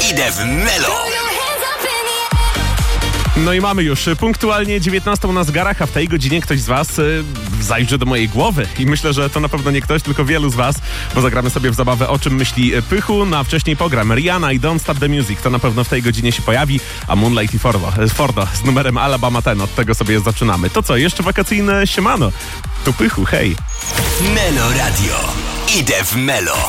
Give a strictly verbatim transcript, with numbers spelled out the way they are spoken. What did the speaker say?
Idę w Melo. No i mamy już punktualnie dziewiętnastą na zegarach, a w tej godzinie ktoś z was y, zajrzy do mojej głowy. I myślę, że to na pewno nie ktoś, tylko wielu z was, bo zagramy sobie w zabawę O czym myśli Pychu, no a wcześniej pogram Rihanna i Don't Stop the Music. To na pewno w tej godzinie się pojawi, a Moonlight i Fordo, Fordo z numerem Alabama ten, od tego sobie zaczynamy. To co, jeszcze wakacyjne siemano. To Pychu, hej. Melo Radio. Idę w Melo.